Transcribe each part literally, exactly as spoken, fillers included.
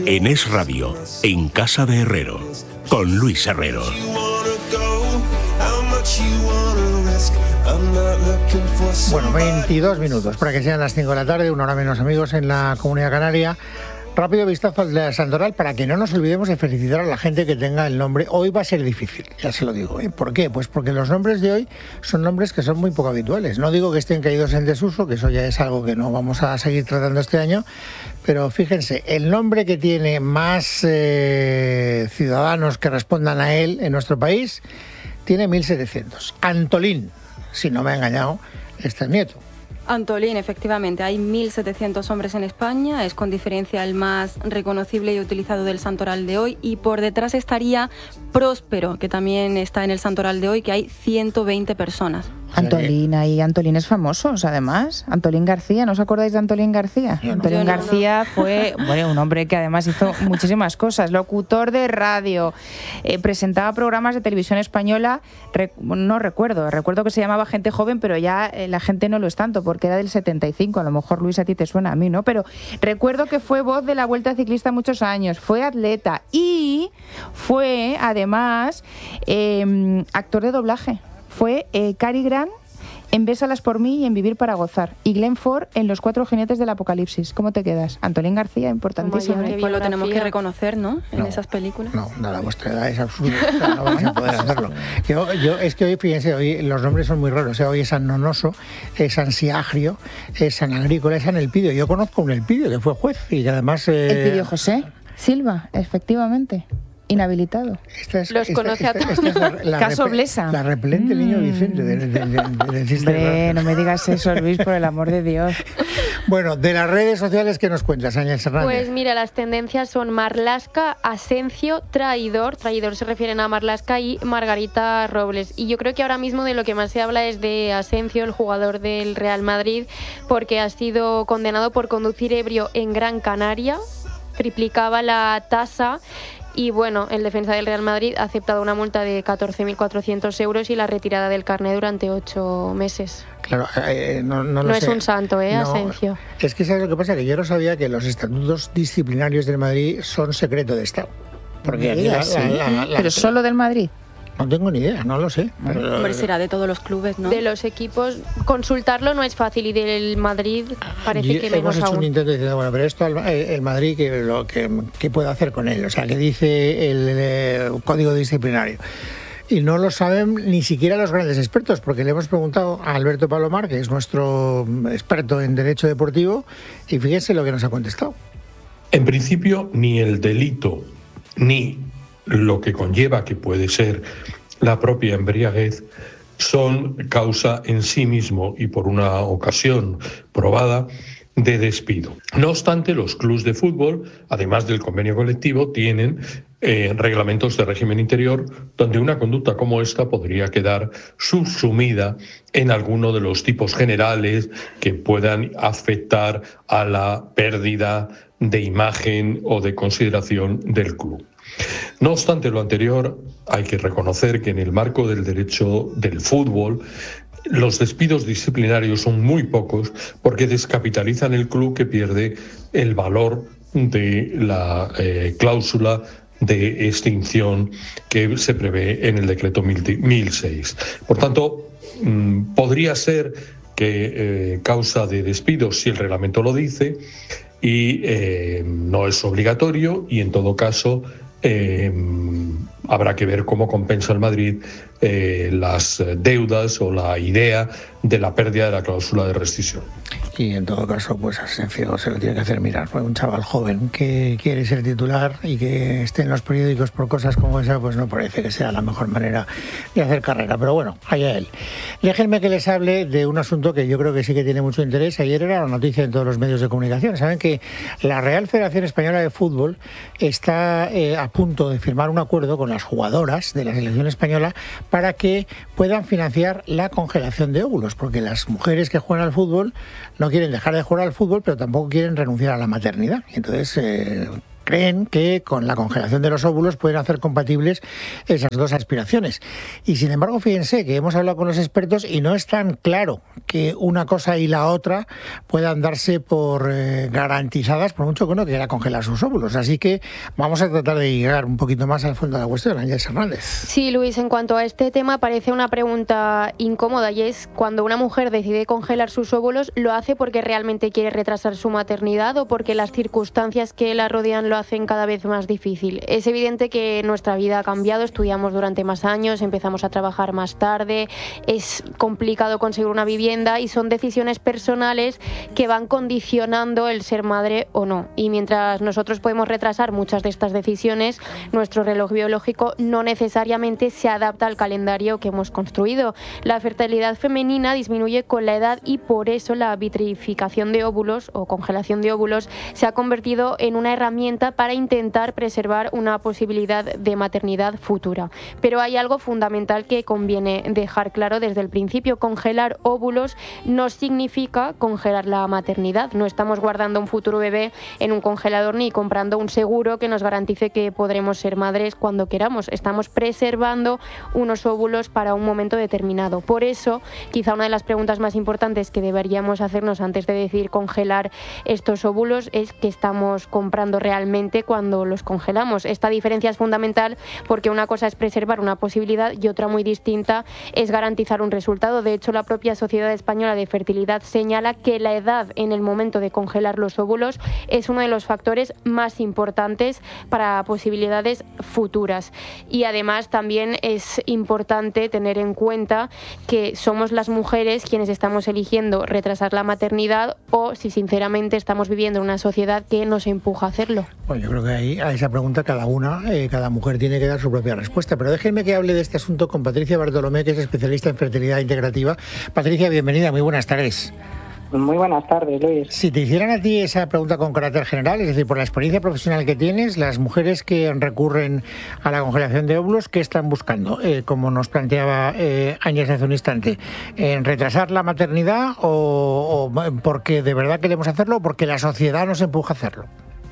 En Es Radio, en Casa de Herrero, con Luis Herrero. Bueno, veintidós minutos para que sean las cinco de la tarde, una hora menos, amigos, en la Comunidad Canaria. Rápido vistazo al de Santoral para que no nos olvidemos de felicitar a la gente que tenga el nombre. Hoy va a ser difícil, ya se lo digo. ¿eh? ¿Por qué? Pues porque los nombres de hoy son nombres que son muy poco habituales. No digo que estén caídos en desuso, que eso ya es algo que no vamos a seguir tratando este año, pero fíjense, el nombre que tiene más eh, ciudadanos que respondan a él en nuestro país tiene mil setecientos. Antolín, si no me ha engañado, este es nieto. Antolín, efectivamente, hay mil setecientos hombres en España, es con diferencia el más reconocible y utilizado del santoral de hoy, y por detrás estaría Próspero, que también está en el santoral de hoy, que hay ciento veinte personas. Antolín, y Antolín es famosos, además. Antolín García, ¿no os acordáis de Antolín García? No. Antolín Yo no, García no. fue bueno, un hombre que además hizo muchísimas cosas. Locutor de radio, eh, presentaba programas de televisión española, rec- no recuerdo, recuerdo que se llamaba Gente Joven, pero ya eh, la gente no lo es tanto, porque era del setenta y cinco, a lo mejor, Luis, a ti te suena, a mí no, pero recuerdo que fue voz de la Vuelta Ciclista muchos años, fue atleta y fue, además, eh, actor de doblaje. Fue eh, Cary Grant en Bésalas por mí y en Vivir para gozar. Y Glenn Ford en Los cuatro jinetes del apocalipsis. ¿Cómo te quedas? Antolín García, importantísimo. Pues lo tenemos que reconocer, ¿no? En No, esas películas. No, nada, vuestra edad es absurda, o sea, no vais a poder hacerlo. Yo, yo, es que hoy, fíjense, hoy los nombres son muy raros. O sea, hoy es San Nonoso, es San Siagrio, es San Agrícola, es San Elpidio. Yo conozco un Elpidio que fue juez y que además... Eh, Elpidio José Silva, efectivamente. Inhabilitado. Esta es, Los esta, conoce esta, a esta es la, la Caso repe- Blesa. La repelente niño Mm. Vicente del de, de, de, del chiste Hombre, raro. no me digas eso, Luis, por el amor de Dios. Bueno, de las redes sociales, ¿qué nos cuentas, Ángel Hernández? Pues mira, las tendencias son Marlaska, Asencio, Traidor, Traidor se refieren a Marlaska, y Margarita Robles. Y yo creo que ahora mismo de lo que más se habla es de Asencio, el jugador del Real Madrid, porque ha sido condenado por conducir ebrio en Gran Canaria, triplicaba la tasa. Y bueno, el defensa del Real Madrid ha aceptado una multa de catorce mil cuatrocientos euros y la retirada del carné durante ocho meses. Claro, eh, no, no, lo No es sé. un santo, ¿eh, No, Asencio? Es que ¿sabes lo que pasa? Que yo no sabía que los estatutos disciplinarios del Madrid son secreto de Estado. Porque aquí la, Sí. la- la- la- Pero solo del Madrid. No tengo ni idea, no lo sé. Pero- Hombre, será de todos los clubes, ¿no? De los equipos, consultarlo no es fácil, y del Madrid parece Y que hemos menos hecho aún. un intento diciendo, bueno, pero esto el, el Madrid, ¿qué, lo, que, ¿qué puede hacer con él? O sea, ¿qué dice el, eh, código disciplinario? Y no lo saben ni siquiera los grandes expertos, porque le hemos preguntado a Alberto Palomar, que es nuestro experto en derecho deportivo, y fíjense lo que nos ha contestado. En principio, ni el delito ni lo que conlleva, que puede ser la propia embriaguez, son causa en sí mismo y por una ocasión probada de despido. No obstante, los clubes de fútbol, además del convenio colectivo, tienen eh, reglamentos de régimen interior donde una conducta como esta podría quedar subsumida en alguno de los tipos generales que puedan afectar a la pérdida de imagen o de consideración del club. No obstante lo anterior, hay que reconocer que en el marco del derecho del fútbol, los despidos disciplinarios son muy pocos porque descapitalizan el club, que pierde el valor de la eh, cláusula de extinción que se prevé en el decreto mil seis. Por tanto, mmm, podría ser que eh, causa de despidos si el reglamento lo dice, y eh, no es obligatorio, y en todo caso Eh, habrá que ver cómo compensa el Madrid eh, las deudas o la idea de la pérdida de la cláusula de rescisión. Y en todo caso, pues Asencio se lo tiene que hacer mirar. Pues un chaval joven que quiere ser titular y que esté en los periódicos por cosas como esa, pues no parece que sea la mejor manera de hacer carrera. Pero bueno, allá él. Déjenme que les hable de un asunto que yo creo que sí que tiene mucho interés. Ayer era la noticia en todos los medios de comunicación. Saben que la Real Federación Española de Fútbol está eh, a punto de firmar un acuerdo con las jugadoras de la selección española para que puedan financiar la congelación de óvulos, porque las mujeres que juegan al fútbol no quieren dejar de jugar al fútbol, pero tampoco quieren renunciar a la maternidad. Entonces, eh, creen que con la congelación de los óvulos pueden hacer compatibles esas dos aspiraciones. Y sin embargo, fíjense que hemos hablado con los expertos y no es tan claro que una cosa y la otra puedan darse por eh, garantizadas, por mucho que uno quiera congelar sus óvulos. Así que vamos a tratar de llegar un poquito más al fondo de la cuestión. Ángeles Hernández. Sí, Luis, en cuanto a este tema parece una pregunta incómoda, y es: cuando una mujer decide congelar sus óvulos, ¿lo hace porque realmente quiere retrasar su maternidad o porque las circunstancias que la rodean lo hacen cada vez más difícil? Es evidente que nuestra vida ha cambiado, estudiamos durante más años, empezamos a trabajar más tarde, es complicado conseguir una vivienda y son decisiones personales que van condicionando el ser madre o no. Y mientras nosotros podemos retrasar muchas de estas decisiones, nuestro reloj biológico no necesariamente se adapta al calendario que hemos construido. La fertilidad femenina disminuye con la edad y por eso la vitrificación de óvulos o congelación de óvulos se ha convertido en una herramienta para intentar preservar una posibilidad de maternidad futura. Pero hay algo fundamental que conviene dejar claro desde el principio: congelar óvulos no significa congelar la maternidad. No estamos guardando un futuro bebé en un congelador ni comprando un seguro que nos garantice que podremos ser madres cuando queramos. Estamos preservando unos óvulos para un momento determinado. Por eso, quizá una de las preguntas más importantes que deberíamos hacernos antes de decidir congelar estos óvulos es qué estamos comprando realmente cuando los congelamos. Esta diferencia es fundamental porque una cosa es preservar una posibilidad y otra muy distinta es garantizar un resultado. De hecho, la propia Sociedad Española de Fertilidad señala que la edad en el momento de congelar los óvulos es uno de los factores más importantes para posibilidades futuras. Y además también es importante tener en cuenta que somos las mujeres quienes estamos eligiendo retrasar la maternidad o si sinceramente estamos viviendo en una sociedad que nos empuja a hacerlo. Bueno, yo creo que ahí a esa pregunta cada una, eh, cada mujer tiene que dar su propia respuesta. Pero déjenme que hable de este asunto con Patricia Bartolomé, que es especialista en fertilidad integrativa. Patricia, bienvenida, muy buenas tardes. Muy buenas tardes, Luis. Si te hicieran a ti esa pregunta con carácter general, es decir, por la experiencia profesional que tienes, las mujeres que recurren a la congelación de óvulos, ¿qué están buscando? Eh, como nos planteaba eh, Áñez hace un instante, ¿en retrasar la maternidad o, o porque de verdad queremos hacerlo o porque la sociedad nos empuja a hacerlo?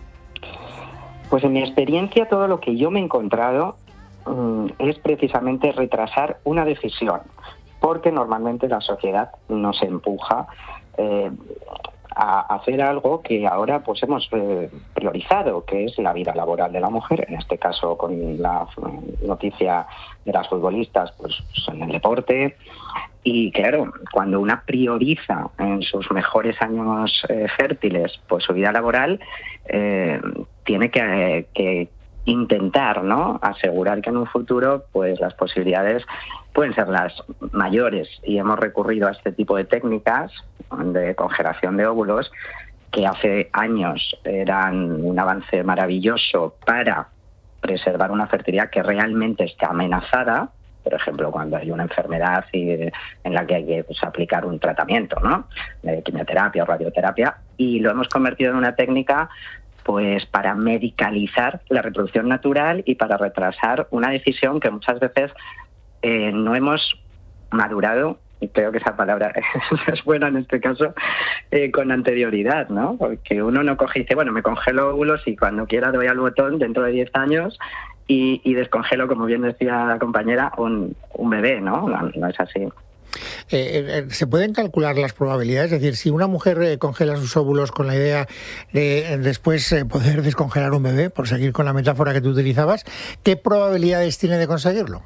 Pues en mi experiencia todo lo que yo me he encontrado um, es precisamente retrasar una decisión, porque normalmente la sociedad nos empuja Eh, a hacer algo que ahora pues hemos eh, priorizado, que es la vida laboral de la mujer, en este caso con la noticia de las futbolistas pues en el deporte. Y claro, cuando una prioriza en sus mejores años eh, fértiles pues su vida laboral, eh, tiene que, que intentar, ¿no?, asegurar que en un futuro pues las posibilidades pueden ser las mayores, y hemos recurrido a este tipo de técnicas de congelación de óvulos que hace años eran un avance maravilloso para preservar una fertilidad que realmente está amenazada, por ejemplo, cuando hay una enfermedad y, en la que hay que pues, aplicar un tratamiento, ¿no?, de quimioterapia o radioterapia, y lo hemos convertido en una técnica pues para medicalizar la reproducción natural y para retrasar una decisión que muchas veces eh, no hemos madurado, y creo que esa palabra es buena en este caso, eh, con anterioridad, ¿no? Porque uno no coge y dice, bueno, me congelo óvulos y cuando quiera doy al botón dentro de diez años y, y descongelo, como bien decía la compañera, un, un bebé, ¿no? No, no es así. Eh, ¿Se pueden calcular las probabilidades? Es decir, si una mujer eh, congela sus óvulos con la idea de eh, después eh, poder descongelar un bebé, por seguir con la metáfora que tú utilizabas, ¿qué probabilidades tiene de conseguirlo?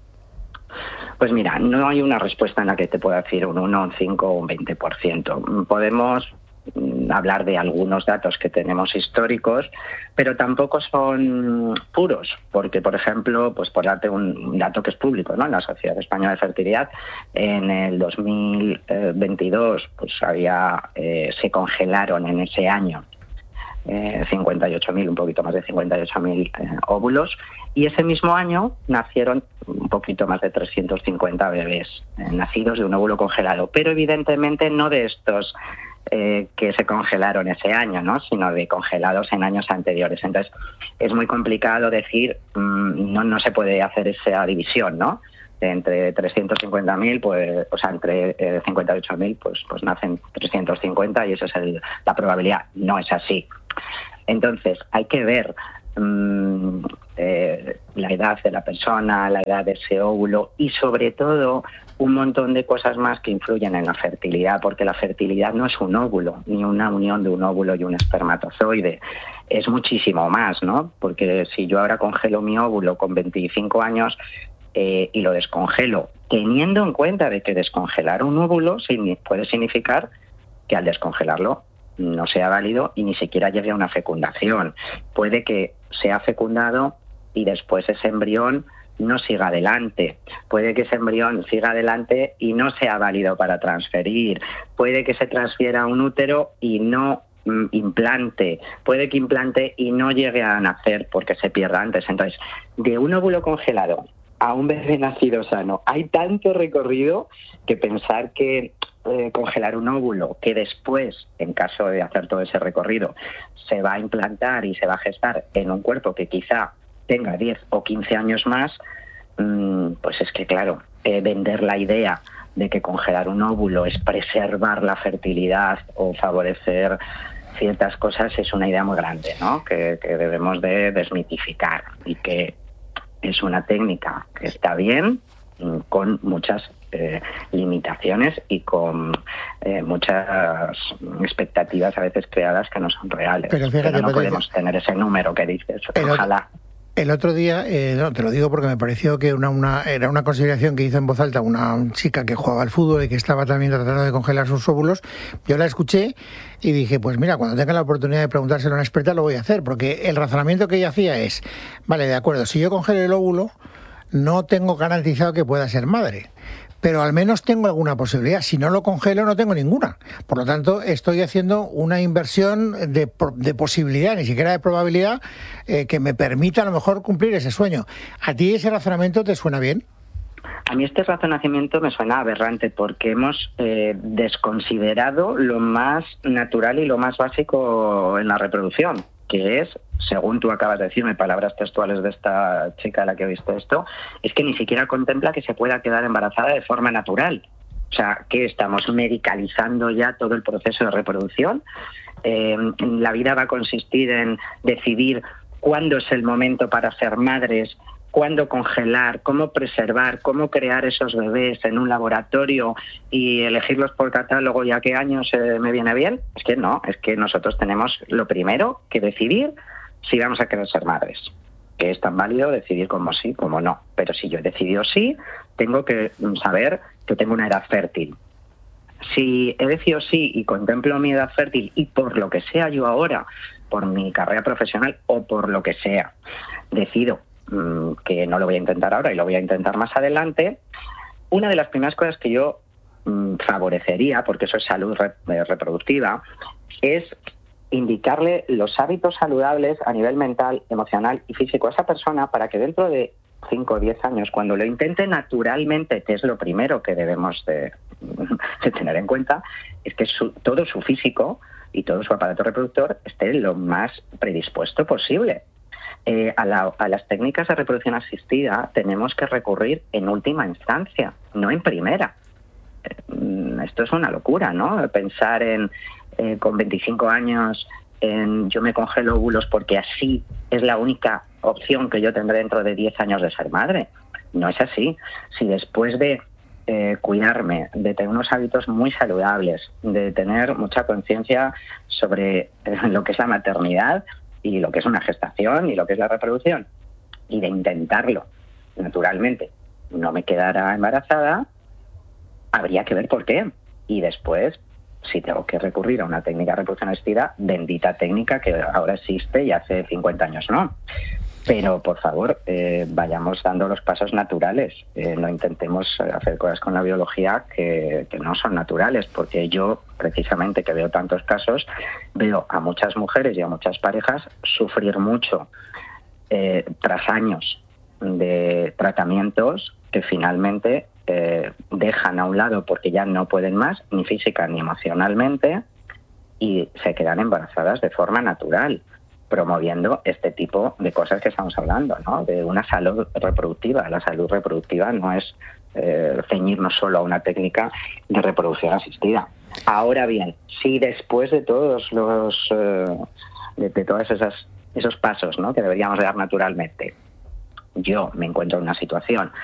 Pues mira, no hay una respuesta en la que te pueda decir un uno, un cinco o un veinte por ciento. Podemos hablar de algunos datos que tenemos históricos, pero tampoco son puros, porque, por ejemplo, pues por darte un dato que es público, ¿no?, en la Sociedad Española de Fertilidad, en el dos mil veintidós pues había eh, se congelaron en ese año eh, cincuenta y ocho mil, un poquito más de cincuenta y ocho mil eh, óvulos, y ese mismo año nacieron un poquito más de trescientos cincuenta bebés eh, nacidos de un óvulo congelado, pero evidentemente no de estos Eh, que se congelaron ese año, ¿no?, sino de congelados en años anteriores. Entonces, es muy complicado decir, mmm, no, no se puede hacer esa división, ¿no? Entre trescientos cincuenta mil, pues, o sea, entre eh, cincuenta y ocho mil, pues, pues nacen trescientos cincuenta y esa es el, la probabilidad. No es así. Entonces, hay que ver mmm, eh, la edad de la persona, la edad de ese óvulo y sobre todo un montón de cosas más que influyen en la fertilidad, porque la fertilidad no es un óvulo, ni una unión de un óvulo y un espermatozoide, es muchísimo más, ¿no? Porque si yo ahora congelo mi óvulo con veinticinco años eh, y lo descongelo, teniendo en cuenta de que descongelar un óvulo puede significar que al descongelarlo no sea válido y ni siquiera llegue a una fecundación. Puede que sea fecundado y después ese embrión no siga adelante. Puede que ese embrión siga adelante y no sea válido para transferir. Puede que se transfiera a un útero y no mm, implante. Puede que implante y no llegue a nacer porque se pierda antes. Entonces, de un óvulo congelado a un bebé nacido sano, hay tanto recorrido que pensar que eh, congelar un óvulo que después, en caso de hacer todo ese recorrido, se va a implantar y se va a gestar en un cuerpo que quizá tenga diez o quince años más, pues es que, claro, eh, vender la idea de que congelar un óvulo es preservar la fertilidad o favorecer ciertas cosas es una idea muy grande, ¿no? Que, que debemos de desmitificar y que es una técnica que está bien, con muchas eh, limitaciones y con eh, muchas expectativas a veces creadas que no son reales. Pero, fíjate, Pero no Patricia, podemos tener ese número que dices, ojalá. El otro día, eh, no, te lo digo porque me pareció que una, una, era una consideración que hizo en voz alta una chica que jugaba al fútbol y que estaba también tratando de congelar sus óvulos. Yo la escuché y dije, pues mira, cuando tenga la oportunidad de preguntárselo a una experta lo voy a hacer, porque el razonamiento que ella hacía es, vale, de acuerdo, si yo congelo el óvulo, no tengo garantizado que pueda ser madre, pero al menos tengo alguna posibilidad. Si no lo congelo, no tengo ninguna. Por lo tanto, estoy haciendo una inversión de, de posibilidad, ni siquiera de probabilidad, eh, que me permita a lo mejor cumplir ese sueño. ¿A ti ese razonamiento te suena bien? A mí este razonamiento me suena aberrante porque hemos eh, desconsiderado lo más natural y lo más básico en la reproducción, que es, según tú acabas de decirme, palabras textuales de esta chica a la que he visto esto, es que ni siquiera contempla que se pueda quedar embarazada de forma natural. O sea, que estamos medicalizando ya todo el proceso de reproducción. Eh, la vida va a consistir en decidir cuándo es el momento para ser madres, cuándo congelar, cómo preservar, cómo crear esos bebés en un laboratorio y elegirlos por catálogo y a qué años eh, me viene bien. Es que no, es que nosotros tenemos lo primero que decidir si vamos a querer ser madres, que es tan válido decidir como sí como no. Pero si yo he decidido sí, tengo que saber que tengo una edad fértil. Si he decidido sí y contemplo mi edad fértil y por lo que sea yo ahora, por mi carrera profesional o por lo que sea, decido que no lo voy a intentar ahora y lo voy a intentar más adelante, una de las primeras cosas que yo mmm, favorecería, porque eso es salud re reproductiva, es indicarle los hábitos saludables a nivel mental, emocional y físico a esa persona para que dentro de cinco o diez años, cuando lo intente naturalmente, que es lo primero que debemos de, de tener en cuenta, es que su, todo su físico y todo su aparato reproductor esté lo más predispuesto posible. Eh, a, la, a las técnicas de reproducción asistida tenemos que recurrir en última instancia, no en primera. Eh, esto es una locura, ¿no? Pensar en eh, con veinticinco años en yo me congelo óvulos porque así es la única opción que yo tendré dentro de diez años de ser madre. No es así. Si después de eh, cuidarme, de tener unos hábitos muy saludables, de tener mucha conciencia sobre eh, lo que es la maternidad y lo que es una gestación y lo que es la reproducción, y de intentarlo naturalmente, no me quedara embarazada, habría que ver por qué. Y después, si tengo que recurrir a una técnica de reproducción asistida, bendita técnica que ahora existe y hace cincuenta años no. Pero, por favor, eh, vayamos dando los pasos naturales. Eh, no intentemos hacer cosas con la biología que, que no son naturales, porque yo, precisamente, que veo tantos casos, veo a muchas mujeres y a muchas parejas sufrir mucho eh, tras años de tratamientos que finalmente eh, dejan a un lado porque ya no pueden más, ni física ni emocionalmente, y se quedan embarazadas de forma natural, promoviendo este tipo de cosas que estamos hablando, ¿no? De una salud reproductiva. La salud reproductiva no es eh, ceñirnos solo a una técnica de reproducción asistida. Ahora bien, si después de todos los, eh, de, de todos esos, esos pasos, ¿no?, que deberíamos dar naturalmente. Yo me encuentro en una situación